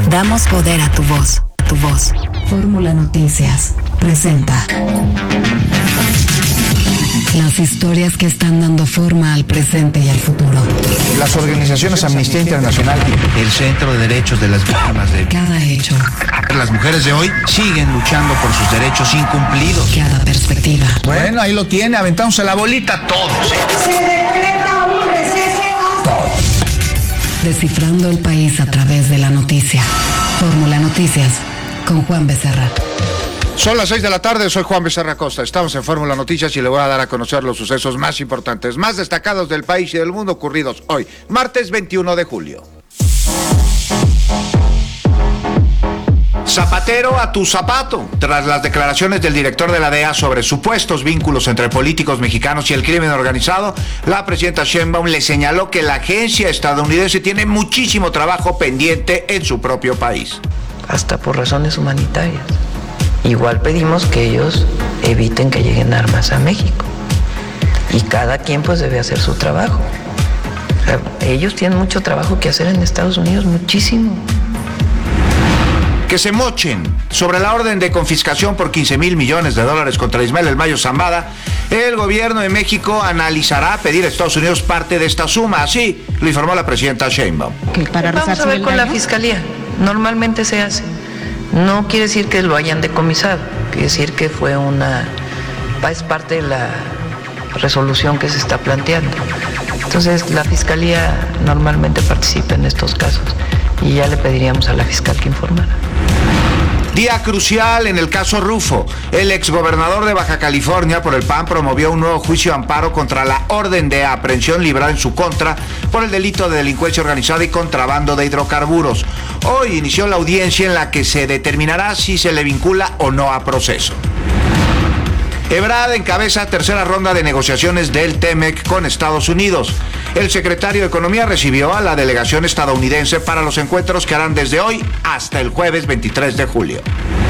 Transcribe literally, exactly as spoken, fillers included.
Damos poder a tu voz, a tu voz. Fórmula Noticias presenta las historias que están dando forma al presente y al futuro. Las organizaciones Amnistía Internacional, el Centro de Derechos de las Víctimas de... Cada hecho. Las mujeres de hoy siguen luchando por sus derechos incumplidos. Cada perspectiva. Bueno, ahí lo tiene, aventamos a la bolita todos. Se decreta un receso. Descifrando el país a través de la noticia. Fórmula Noticias con Juan Becerra. Son las seis de la tarde, soy Juan Becerra Costa. Estamos en Fórmula Noticias y le voy a dar a conocer los sucesos más importantes, más destacados del país y del mundo ocurridos hoy, martes veintiuno de julio. Zapatero a tu zapato. Tras las declaraciones del director de la D E A sobre supuestos vínculos entre políticos mexicanos y el crimen organizado, la presidenta Sheinbaum le señaló que la agencia estadounidense tiene muchísimo trabajo pendiente en su propio país. Hasta por razones humanitarias. Igual pedimos que ellos eviten que lleguen armas a México. Y cada quien pues debe hacer su trabajo. O sea, ellos tienen mucho trabajo que hacer en Estados Unidos, muchísimo. Que se mochen sobre la orden de confiscación por quince mil millones de dólares contra Ismael El Mayo Zambada. El gobierno de México analizará pedir a Estados Unidos parte de esta suma. Así lo informó la presidenta Sheinbaum. Para Vamos a ver con la fiscalía. Normalmente se hace. No quiere decir que lo hayan decomisado. Quiere decir que fue una... es parte de la resolución que se está planteando. Entonces la fiscalía normalmente participa en estos casos. Y ya le pediríamos a la fiscal que informara. Día crucial en el caso Rufo. El exgobernador de Baja California por el P A N promovió un nuevo juicio de amparo contra la orden de aprehensión librada en su contra por el delito de delincuencia organizada y contrabando de hidrocarburos. Hoy inició la audiencia en la que se determinará si se le vincula o no a proceso. Ebrard encabeza tercera ronda de negociaciones del TEMEC con Estados Unidos. El secretario de Economía recibió a la delegación estadounidense para los encuentros que harán desde hoy hasta el jueves veintitrés de julio.